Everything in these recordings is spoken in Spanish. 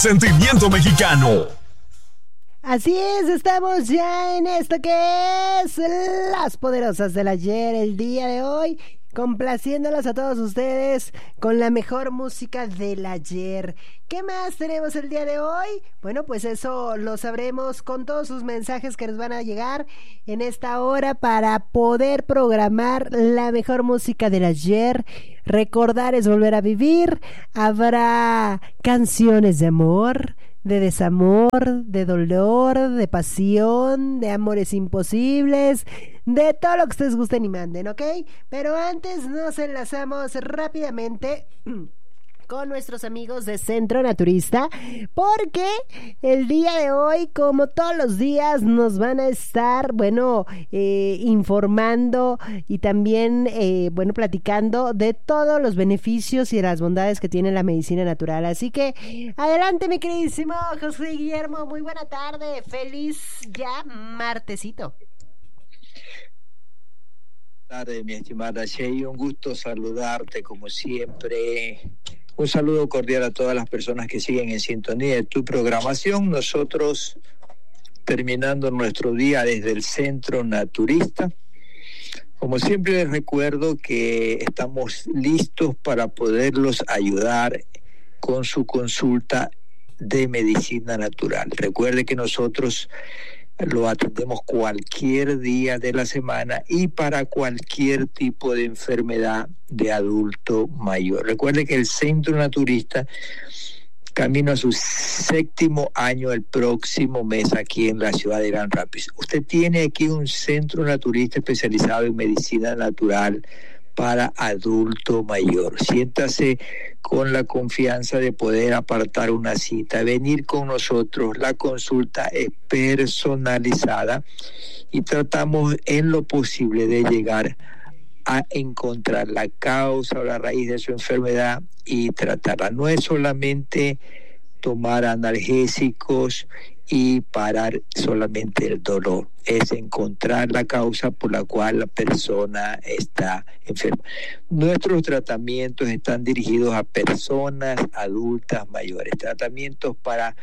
Sentimiento mexicano. Así es, estamos ya en esto que es Las Poderosas del Ayer, el día de hoy, complaciéndolos a todos ustedes con la mejor música del ayer. ¿Qué más tenemos el día de hoy? Bueno, pues eso lo sabremos con todos sus mensajes que nos van a llegar en esta hora para poder programar la mejor música del ayer. Recordar es volver a vivir. Habrá canciones de amor, de desamor, de dolor, de pasión, de amores imposibles, de todo lo que ustedes gusten y manden, ¿ok? Pero antes nos enlazamos rápidamente con nuestros amigos de Centro Naturista, porque el día de hoy, como todos los días, nos van a estar, informando y también, platicando de todos los beneficios y las bondades que tiene la medicina natural. Así que, adelante, mi queridísimo José Guillermo, muy buena tarde, feliz ya martesito. Buenas tardes, mi estimada Shey, un gusto saludarte como siempre. Un saludo cordial a todas las personas que siguen en sintonía de tu programación. Nosotros terminando nuestro día desde el Centro Naturista. Como siempre les recuerdo que estamos listos para poderlos ayudar con su consulta de medicina natural. Recuerde que nosotros lo atendemos cualquier día de la semana y para cualquier tipo de enfermedad de adulto mayor. Recuerde que el Centro Naturista camino a su 7º año el próximo mes aquí en la ciudad de Grand Rapids. Usted tiene aquí un Centro Naturista especializado en medicina natural para adulto mayor. Siéntase con la confianza de poder apartar una cita, venir con nosotros. La consulta es personalizada y tratamos en lo posible de llegar a encontrar la causa o la raíz de su enfermedad y tratarla. No es solamente tomar analgésicos y parar solamente el dolor, es encontrar la causa por la cual la persona está enferma. Nuestros tratamientos están dirigidos a personas adultas mayores, tratamientos para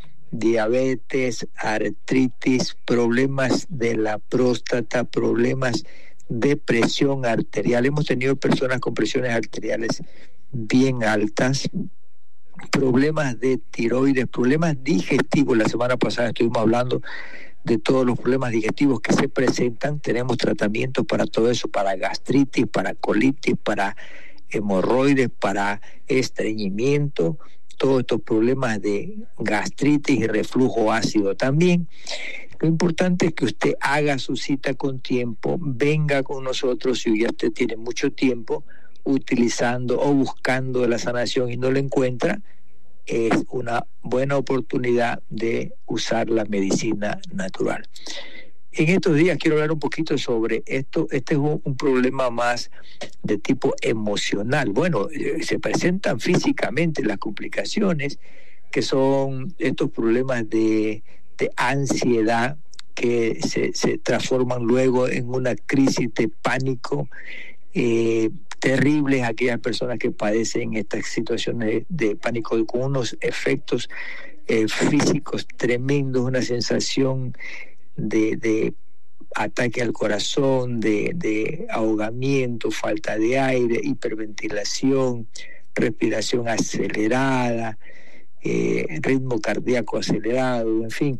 diabetes, artritis, problemas de la próstata, problemas de presión arterial. Hemos tenido personas con presiones arteriales bien altas, problemas de tiroides, problemas digestivos. La semana pasada estuvimos hablando de todos los problemas digestivos que se presentan. Tenemos tratamientos para todo eso, para gastritis, para colitis, para hemorroides, para estreñimiento, todos estos problemas de gastritis y reflujo ácido también. Lo importante es que usted haga su cita con tiempo, venga con nosotros si ya usted tiene mucho tiempo utilizando o buscando la sanación y no la encuentra. Es una buena oportunidad de usar la medicina natural. En estos días quiero hablar un poquito sobre esto. Este es un problema más de tipo emocional. Bueno, se presentan físicamente las complicaciones, que son estos problemas de ansiedad que se transforman luego en una crisis de pánico terribles. Aquellas personas que padecen estas situaciones de pánico con unos efectos físicos tremendos, una sensación de ataque al corazón, de ahogamiento, falta de aire, hiperventilación, respiración acelerada, ritmo cardíaco acelerado, en fin.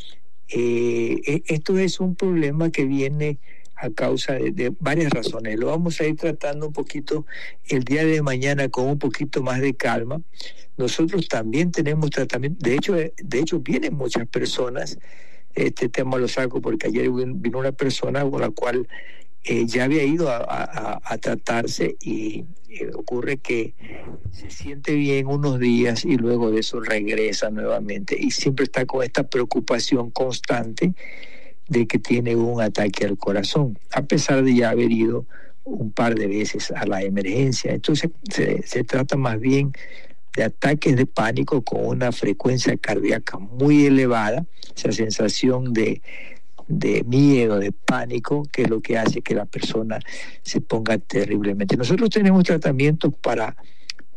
Esto es un problema que viene a causa de varias razones. Lo vamos a ir tratando un poquito el día de mañana con un poquito más de calma. Nosotros también tenemos tratamiento. De hecho vienen muchas personas. Este tema lo saco porque ayer vino una persona con la cual ya había ido a tratarse y ocurre que se siente bien unos días y luego de eso regresa nuevamente y siempre está con esta preocupación constante de que tiene un ataque al corazón, a pesar de ya haber ido un par de veces a la emergencia. Entonces se trata más bien de ataques de pánico con una frecuencia cardíaca muy elevada, esa sensación de miedo, de pánico, que es lo que hace que la persona se ponga terriblemente. Nosotros tenemos tratamientos para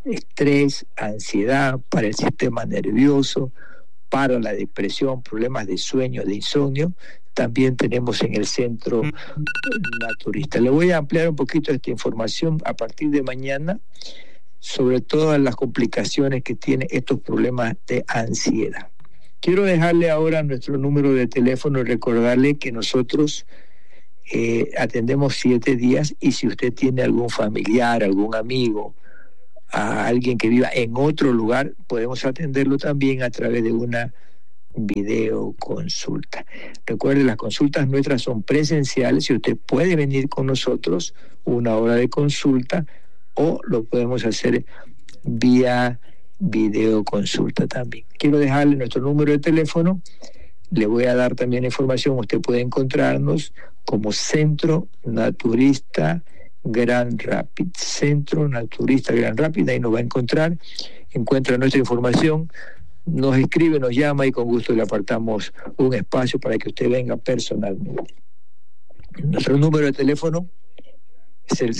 estrés, ansiedad, para el sistema nervioso, para la depresión, problemas de sueño, de insomnio. También tenemos en el Centro Naturista. Le voy a ampliar un poquito esta información a partir de mañana sobre todas las complicaciones que tienen estos problemas de ansiedad. Quiero dejarle ahora nuestro número de teléfono y recordarle que nosotros atendemos 7 días, y si usted tiene algún familiar, algún amigo, a alguien que viva en otro lugar, podemos atenderlo también a través de una videoconsulta. Recuerde, las consultas nuestras son presenciales y usted puede venir con nosotros 1 hora de consulta, o lo podemos hacer vía videoconsulta también. Quiero dejarle nuestro número de teléfono. Le voy a dar también información. Usted puede encontrarnos como Centro Naturista Grand Rapids. Centro Naturista Grand Rapids, ahí nos va a encontrar. Encuentra nuestra información, nos escribe, nos llama, y con gusto le apartamos un espacio para que usted venga personalmente. Nuestro número de teléfono es el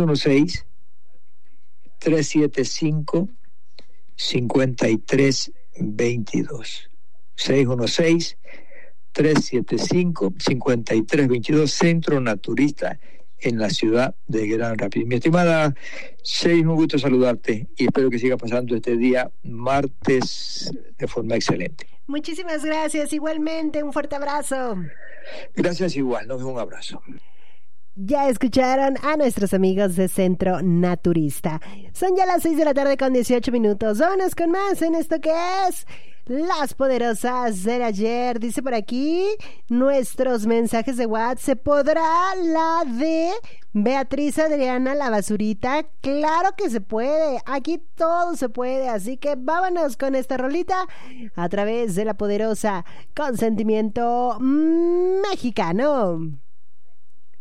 616-375-5322. 616-375-5322, Centro Naturista en la ciudad de Grand Rapids. Mi estimada Sheila, un gusto saludarte y espero que siga pasando este día martes de forma excelente. Muchísimas gracias, igualmente, un fuerte abrazo. Gracias igual, nos vemos, un abrazo. Ya escucharon a nuestros amigos de Centro Naturista. Son ya las 6:18 p.m. Vámonos con más en esto que es Las Poderosas del Ayer. Dice por aquí nuestros mensajes de WhatsApp: ¿se podrá la de Beatriz Adriana la basurita? Claro que se puede, aquí todo se puede, así que vámonos con esta rolita a través de La Poderosa, con sentimiento mexicano.